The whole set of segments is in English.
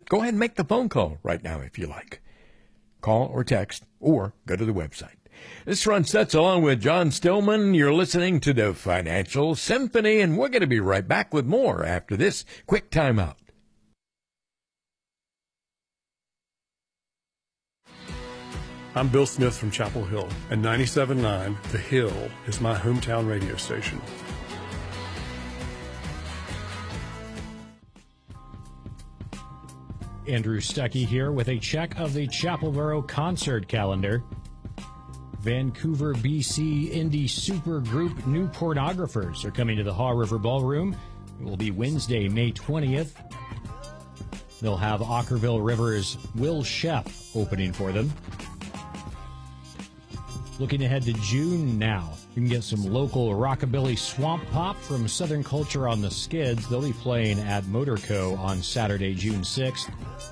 go ahead and make the phone call right now if you like. Call or text or go to the website. This is Ron Stutz along with John Stillman. You're listening to the Financial Symphony, and we're going to be right back with more after this quick timeout. I'm Bill Smith from Chapel Hill, and 97.9 The Hill is my hometown radio station. Andrew Stuckey here with a check of the Chapelboro concert calendar. Vancouver, BC indie supergroup New Pornographers are coming to the Haw River Ballroom. It will be Wednesday, May 20th. They'll have Ockerville River's Will Sheff opening for them. Looking ahead to June now, you can get some local rockabilly swamp pop from Southern Culture on the Skids. They'll be playing at Motorco on Saturday, June 6th.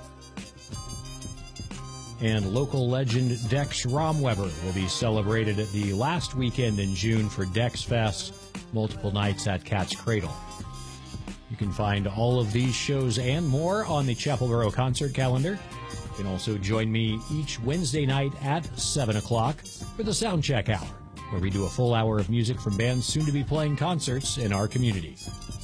And local legend Dex Romweber will be celebrated at the last weekend in June for Dex Fest, multiple nights at Cat's Cradle. You can find all of these shows and more on the Chapelboro concert calendar. You can also join me each Wednesday night at 7 o'clock for the Soundcheck Hour, where we do a full hour of music from bands soon to be playing concerts in our community.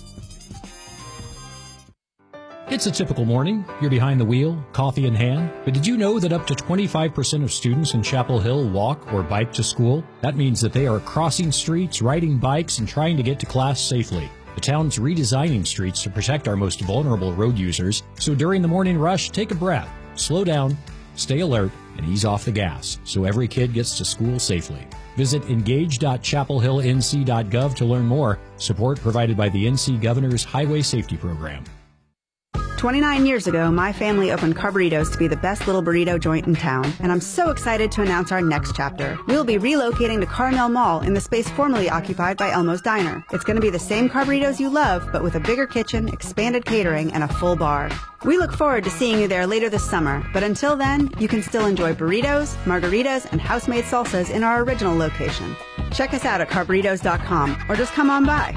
It's a typical morning. You're behind the wheel, coffee in hand. But did you know that up to 25% of students in Chapel Hill walk or bike to school? That means that they are crossing streets, riding bikes, and trying to get to class safely. The town's redesigning streets to protect our most vulnerable road users. So during the morning rush, take a breath, slow down, stay alert, and ease off the gas so every kid gets to school safely. Visit engage.chapelhillnc.gov to learn more. Support provided by the NC Governor's Highway Safety Program. 29 years ago, my family opened Carburritos to be the best little burrito joint in town, and I'm so excited to announce our next chapter. We'll be relocating to Carmel Mall in the space formerly occupied by Elmo's Diner. It's going to be the same Carburritos you love, but with a bigger kitchen, expanded catering, and a full bar. We look forward to seeing you there later this summer, but until then, you can still enjoy burritos, margaritas, and house-made salsas in our original location. Check us out at carburritos.com, or just come on by.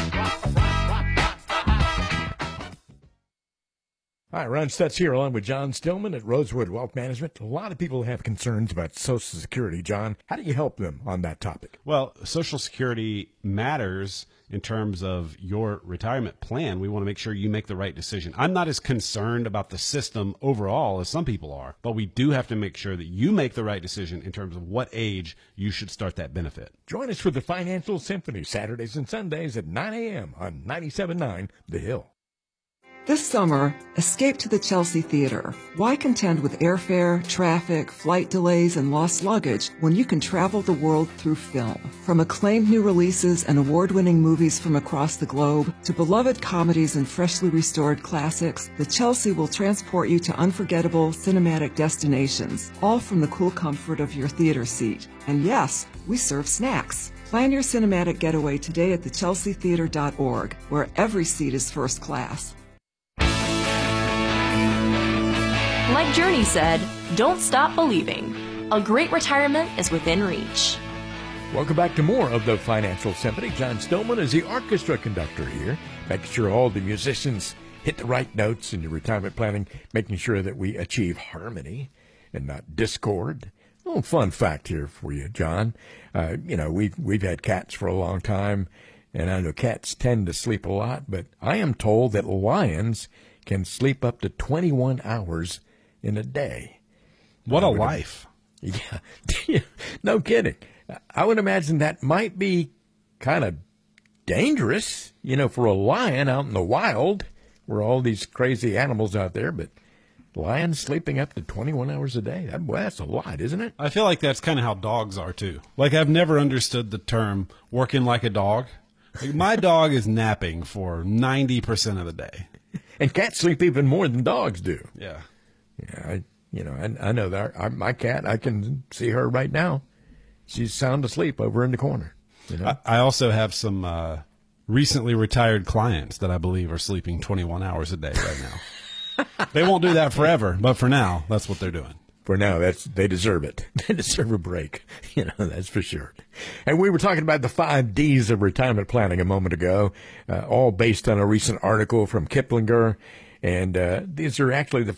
Hi, Ron Stutz here along with John Stillman at Rosewood Wealth Management. A lot of people have concerns about Social Security. John, how do you help them on that topic? Well, Social Security matters in terms of your retirement plan. We want to make sure you make the right decision. I'm not as concerned about the system overall as some people are, but we do have to make sure that you make the right decision in terms of what age you should start that benefit. Join us for the Financial Symphony, Saturdays and Sundays at 9 a.m. on 97.9 The Hill. This summer, escape to the Chelsea Theater. Why contend with airfare, traffic, flight delays, and lost luggage when you can travel the world through film? From acclaimed new releases and award-winning movies from across the globe to beloved comedies and freshly restored classics, the Chelsea will transport you to unforgettable cinematic destinations, all from the cool comfort of your theater seat. And yes, we serve snacks. Plan your cinematic getaway today at thechelseatheater.org, where every seat is first class. Like Journey said, don't stop believing. A great retirement is within reach. Welcome back to more of the Financial Symphony. John Stillman is the orchestra conductor here, making sure all the musicians hit the right notes in your retirement planning, making sure that we achieve harmony and not discord. A little fun fact here for you, John. We've had cats for a long time, and I know cats tend to sleep a lot, but I am told that lions can sleep up to 21 hours in a day. What a life. Yeah. No kidding. I would imagine that might be kind of dangerous, for a lion out in the wild where all these crazy animals out there, but lions sleeping up to 21 hours a day, that's a lot, isn't it? I feel like that's kind of how dogs are, too. Like, I've never understood the term working like a dog. Like, my dog is napping for 90% of the day. And cats sleep even more than dogs do. Yeah. Yeah, I know that my cat, I can see her right now. She's sound asleep over in the corner. I also have some recently retired clients that I believe are sleeping 21 hours a day right now. They won't do that forever, but for now, that's what they're doing. For now, they deserve it. They deserve a break. That's for sure. And we were talking about the 5 Ds of retirement planning a moment ago, all based on a recent article from Kiplinger. And these are actually the